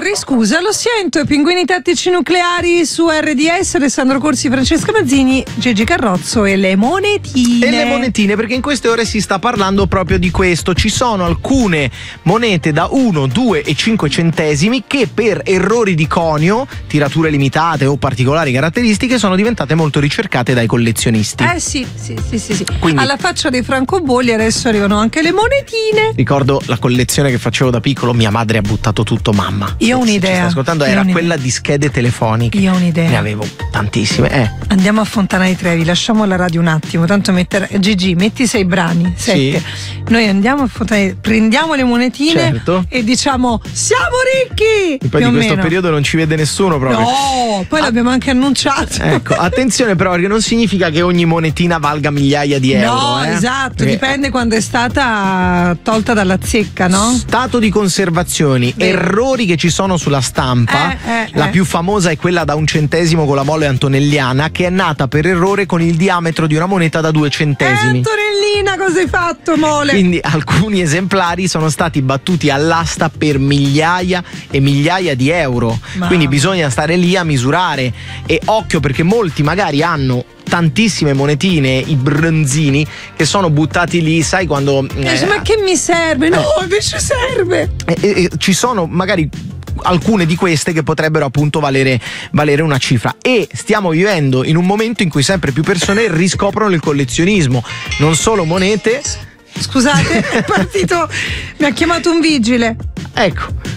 Morri, scusa, lo sento. I pinguini tattici nucleari su RDS, Alessandro Corsi, Francesca Mazzini, Gigi Carrozzo e le monetine. E le monetine, perché in queste ore si sta parlando proprio di questo. Ci sono alcune monete da 1, 2 e 5 centesimi che per errori di conio, tirature limitate o particolari caratteristiche sono diventate molto ricercate dai collezionisti. Sì. Quindi, alla faccia dei francobolli adesso arrivano anche le monetine. ricordo la collezione che facevo da piccolo, mia madre ha buttato tutto, mamma. Io ho un'idea. Ci sta ascoltando, era quella di schede telefoniche. Io ho un'idea. Ne avevo tantissime. Andiamo a Fontana di Trevi, lasciamo la radio un attimo, tanto Gigi, metti 6 brani, 7. Sì. Noi andiamo a Fontana di Trevi, prendiamo le monetine, certo, e diciamo siamo ricchi! E poi di questo periodo non ci vede nessuno proprio. No, poi l'abbiamo anche annunciato. Ecco, attenzione però, perché non significa che ogni monetina valga migliaia di euro. No, esatto, dipende quando è stata tolta dalla zecca, no? Stato di conservazione, errori che ci sono sulla stampa. La più famosa è quella da 1 centesimo con la mole antonelliana, che è nata per errore con il diametro di una moneta da 2 centesimi. Antonellina, cosa hai fatto, mole? Quindi alcuni esemplari sono stati battuti all'asta per migliaia e migliaia di euro. Quindi bisogna stare lì a misurare, e occhio, perché molti magari hanno tantissime monetine, i bronzini, che sono buttati lì, sai quando ma che mi serve? No, invece serve. Ci sono magari alcune di queste che potrebbero appunto valere una cifra, e stiamo vivendo in un momento in cui sempre più persone riscoprono il collezionismo, non solo monete. Scusate, è partito, mi ha chiamato un vigile. Ecco.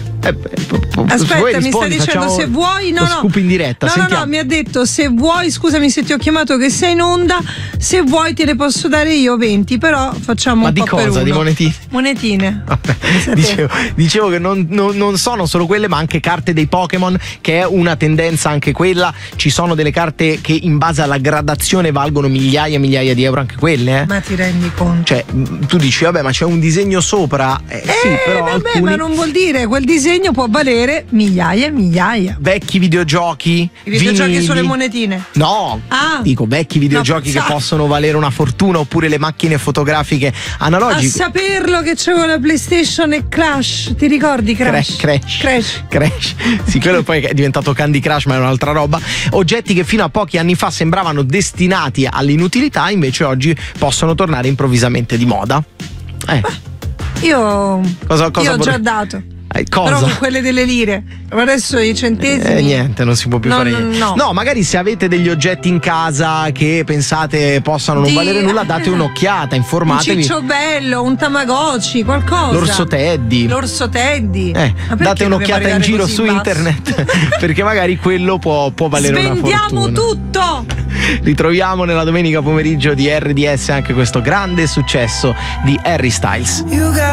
Aspetta, mi sta dicendo se vuoi. No, scoop in diretta. No, mi ha detto se vuoi, scusami se ti ho chiamato che sei in onda, se vuoi te ne posso dare io 20, però facciamo un po' per uno. Ma di cosa? Di monetine? Monetine. Dicevo che non sono solo quelle, ma anche carte dei Pokémon, che è una tendenza anche quella. Ci sono delle carte che in base alla gradazione valgono migliaia e migliaia di euro anche quelle. Ma ti rendi conto? Cioè, tu dici vabbè, ma c'è un disegno sopra. Sì, però vabbè, ma non vuol dire, quel disegno può valere migliaia e migliaia. Vecchi videogiochi. I videogiochi sono le monetine? No, dico vecchi videogiochi che possono valere una fortuna, oppure le macchine fotografiche analogiche. A saperlo che c'avevo la PlayStation e Crash, ti ricordi Crash? Crash. Sì, quello poi è diventato Candy Crush, ma è un'altra roba. Oggetti che fino a pochi anni fa sembravano destinati all'inutilità, invece oggi possono tornare improvvisamente di moda. Io ho già dato. Cosa? Però con quelle delle lire. Ma adesso i centesimi. Niente, non si può più fare niente. No, magari se avete degli oggetti in casa che pensate possano non valere nulla, date un'occhiata, informatevi. Un ciccio bello, un Tamagotchi, qualcosa. L'orso Teddy. Date un'occhiata in giro su internet, perché magari quello può valere una fortuna. Spendiamo tutto! Ritroviamo nella domenica pomeriggio di RDS anche questo grande successo di Harry Styles.